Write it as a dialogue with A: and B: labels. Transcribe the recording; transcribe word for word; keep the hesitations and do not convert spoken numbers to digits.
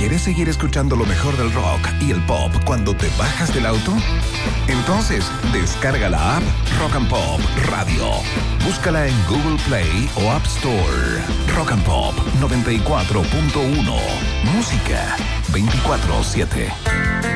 A: ¿Quieres seguir escuchando lo mejor del rock y el pop cuando te bajas del auto? Entonces, descarga la app Rock and Pop Radio. Búscala en Google Play o App Store. Rock and Pop noventa y cuatro punto uno. Música veinticuatro siete.